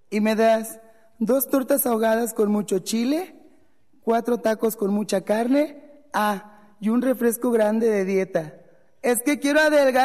¿Y me das 2 tortas ahogadas con mucho chile, 4 tacos con mucha carne? Ah, y un refresco grande de dieta. Es que quiero adelgazar.